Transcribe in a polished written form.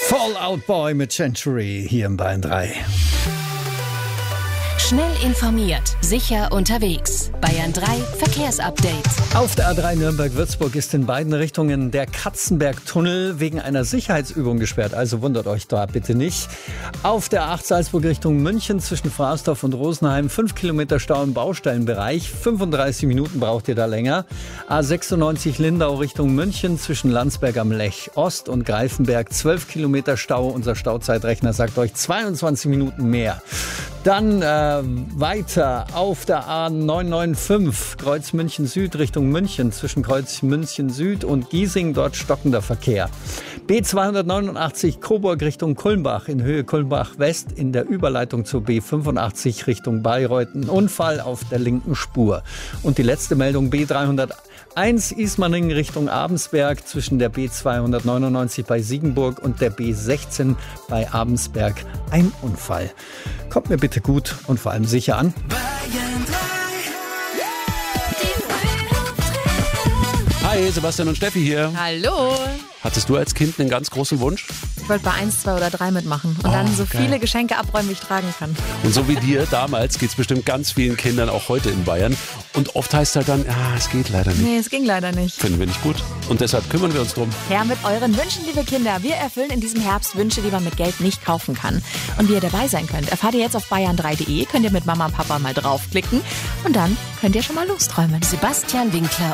Fallout Boy mit Century hier im Bayern 3. Schnell informiert, sicher unterwegs. Bayern 3 Verkehrsupdate. Auf der A3 Nürnberg-Würzburg ist in beiden Richtungen der Katzenberg-Tunnel wegen einer Sicherheitsübung gesperrt. Also wundert euch da bitte nicht. Auf der A8 Salzburg Richtung München zwischen Fraßdorf und Rosenheim 5 Kilometer Stau im Baustellenbereich. 35 Minuten braucht ihr da länger. A96 Lindau Richtung München zwischen Landsberg am Lech Ost und Greifenberg 12 Kilometer Stau. Unser Stauzeitrechner sagt euch 22 Minuten mehr. Dann weiter auf der A995 Kreuz München Süd Richtung München zwischen Kreuz München Süd und Giesing, dort stockender Verkehr. B289 Coburg Richtung Kulmbach in Höhe Kulmbach West in der Überleitung zur B85 Richtung Bayreuth. Ein Unfall auf der linken Spur. Und die letzte Meldung B301 Ismaning Richtung Abensberg zwischen der B299 bei Siegenburg und der B16 bei Abensberg. Ein Unfall. Kommt mir bitte gut und vor allem sicher an. Hi, Sebastian und Steffi hier. Hallo. Hattest du als Kind einen ganz großen Wunsch? Ich wollte bei 1, 2 oder 3 mitmachen und dann so viele Geschenke abräumen, wie ich tragen kann. Und so wie dir damals geht es bestimmt ganz vielen Kindern auch heute in Bayern. Und oft heißt es halt dann, es geht leider nicht. Nee, es ging leider nicht. Finden wir nicht gut. Und deshalb kümmern wir uns drum. Her mit euren Wünschen, liebe Kinder. Wir erfüllen in diesem Herbst Wünsche, die man mit Geld nicht kaufen kann. Und wie ihr dabei sein könnt, erfahrt ihr jetzt auf bayern3.de. Könnt ihr mit Mama und Papa mal draufklicken. Und dann könnt ihr schon mal losträumen. Sebastian Winkler